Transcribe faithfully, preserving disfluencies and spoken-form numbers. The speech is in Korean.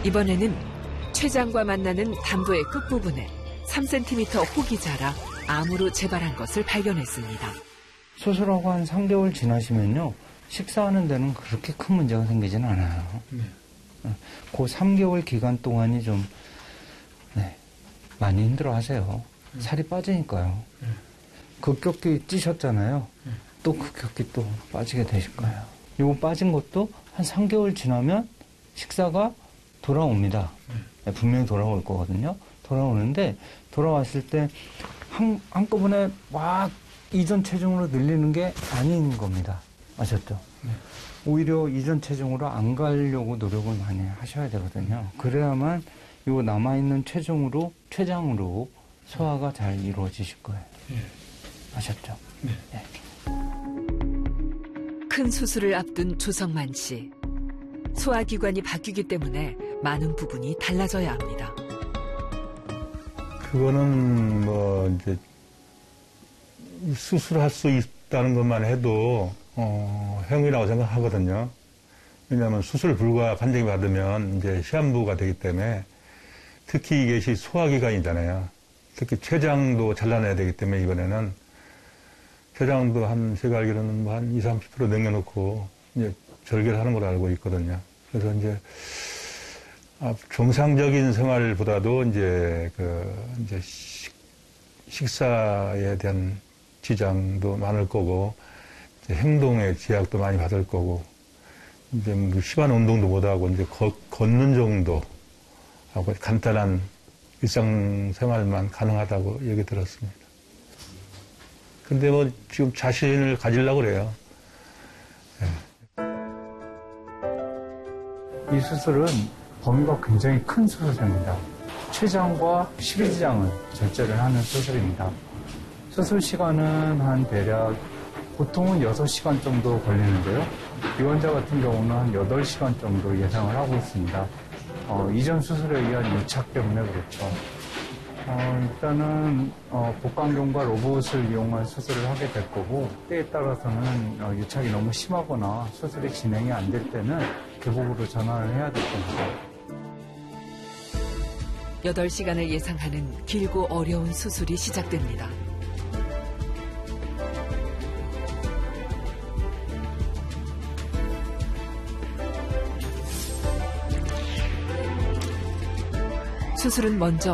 이번에는 췌장과 만나는 담도의 끝부분에 삼 센티미터 혹이 자라 암으로 재발한 것을 발견했습니다. 수술하고 한 삼 개월 지나시면요, 식사하는 데는 그렇게 큰 문제가 생기진 않아요. 네. 그 삼 개월 기간 동안이 좀 네, 많이 힘들어 하세요. 네. 살이 빠지니까요. 네. 급격히 찌셨잖아요. 네. 또 급격히 또 빠지게 되실 거예요. 이거 빠진 것도 한 삼 개월 지나면 식사가 돌아옵니다. 네. 분명히 돌아올 거거든요. 돌아오는데 돌아왔을 때 한, 한꺼번에 막 이전 체중으로 늘리는 게 아닌 겁니다. 아셨죠? 네. 오히려 이전 체중으로 안 가려고 노력을 많이 하셔야 되거든요. 그래야만 요 남아있는 체중으로, 췌장으로 소화가 잘 이루어지실 거예요. 네. 아셨죠? 네. 네. 큰 수술을 앞둔 조성만 씨. 소화기관이 바뀌기 때문에 많은 부분이 달라져야 합니다. 그거는 뭐 이제 수술할 수 있다는 것만 해도 어, 행운이라고 생각하거든요. 왜냐하면 수술 불가 판정이 받으면 이제 시한부가 되기 때문에 특히 이것이 소화기관이잖아요. 특히 췌장도 잘라내야 되기 때문에 이번에는 췌장도 한 제가 알기로는 뭐 한 이십, 삼십 퍼센트 남겨놓고 이제 절개를 하는 걸로 알고 있거든요. 그래서 이제 아, 정상적인 생활보다도 이제 그 이제 식, 식사에 대한 지장도 많을 거고 이제 행동에 제약도 많이 받을 거고 이제 뭐 심한 운동도 못하고 이제 걷, 걷는 정도 하고 간단한 일상생활만 가능하다고 얘기 들었습니다. 근데 뭐 지금 자신을 가지려고 그래요. 네. 이 수술은 범위가 굉장히 큰 수술입니다. 췌장과 십이지장을 절제를 하는 수술입니다. 수술 시간은 한 대략 보통은 여섯 시간 정도 걸리는데요. 이 환자 같은 경우는 한 여덟 시간 정도 예상을 하고 있습니다. 어, 이전 수술에 의한 유착 때문에 그렇죠. 어, 일단은 어, 복강경과 로봇을 이용한 수술을 하게 될 거고 때에 따라서는 어, 유착이 너무 심하거나 수술이 진행이 안 될 때는 개복으로 전환을 해야 될 겁니다. 여덟 시간을 예상하는 길고 어려운 수술이 시작됩니다. 수술은 먼저